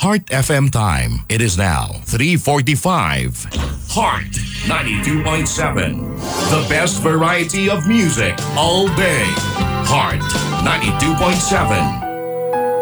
Heart FM time. It is now 3:45. Heart 92.7. The best variety of music all day. Heart 92.7.